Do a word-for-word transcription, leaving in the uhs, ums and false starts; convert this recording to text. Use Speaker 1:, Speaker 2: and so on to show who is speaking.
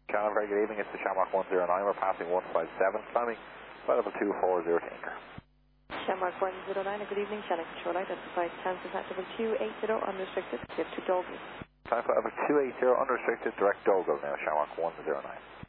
Speaker 1: Channel, very good evening. It's the Shamrock one zero nine. We're passing one five seven, climbing flight level two four zero to Inker.
Speaker 2: Shamrock one zero nine, good evening. Channel control identified. Chances at level two eight zero, unrestricted. Give to Dogle.
Speaker 1: Time flight level two eight zero, unrestricted, direct Dogle now, Shamrock one zero nine.